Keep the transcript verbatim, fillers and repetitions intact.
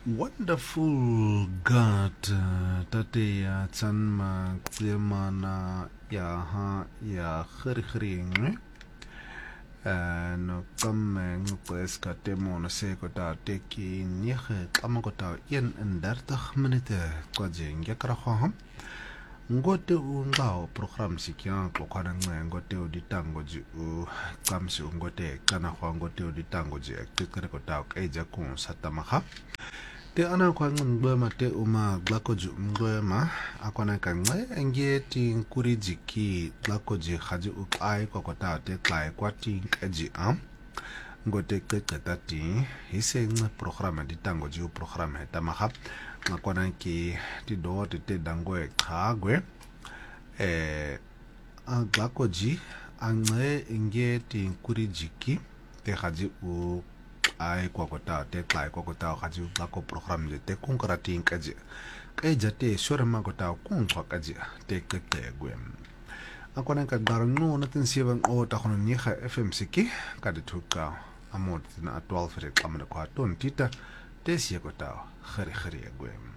Wonderful God, tate ya tsanma tsemana ya ha ya khirikhiring no kamme ngqes ka temo no se ko ta te ki nye kama ko ta yen en dertig minute kwaje ngekra kham ngote u ngao program sikya ko khana ngwe ngote u ditango ji u kamsi ngote kana khwa ngote u ditango ji ekere ko ta ka eja ku satama kha te ana kwa ngwe mate uma glako ju ngwe ma akwana ka ngwe nge ti nkuri jiki glako ji khaji u ai ko ko ta te klai kwa ti kaji am ngote qeqeta ti hise ngwe program ditango ji u program eta ma kha ngakwana ki ti do te te dango e khagwe eh glako ji angwe nge ti nkuri jiki te khaji u ai kwa kota te klai kwa kota khaji glako program je te kunkara tin kaji kai jate shorma kota kunchwa kaji te kete gwem akwana ka garno na tin siban o ta khono ni kha fm siki ka de tuka amot na twelve re klamna kwa ton tita te siya kota khari khari gwem